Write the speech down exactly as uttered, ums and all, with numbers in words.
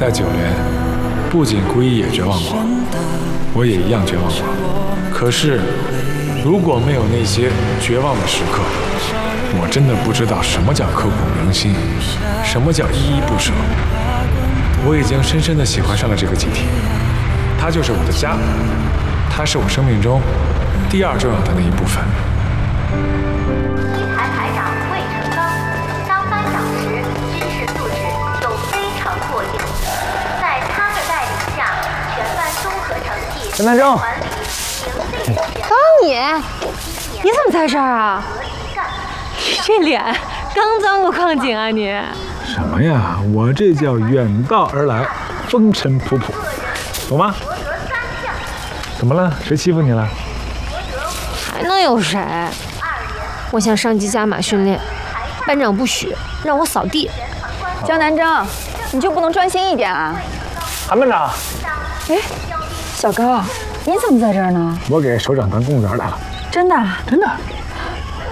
在九连不仅顾一也绝望过，我也一样绝望过。可是，如果没有那些绝望的时刻，我真的不知道什么叫刻骨铭心，什么叫依依不舍。我已经深深地喜欢上了这个集体，它就是我的家，它是我生命中第二重要的那一部分。 一排排长魏成刚，当班长时知识素质就非常过硬，在他的带领下，全班综合成绩陈南征， 管理零内刚你，你怎么在这儿啊？这脸刚钻过矿井啊你？ 什么呀？我这叫远道而来，风尘仆仆，懂吗？怎么了？谁欺负你了？ 还能有谁？我向上级加码训练，班长不许让我扫地。 江南征，你就不能专心一点啊？ 韩班长， 哎，小高，你怎么在这儿呢？ 我给首长当公务员来了。 真的？ 真的。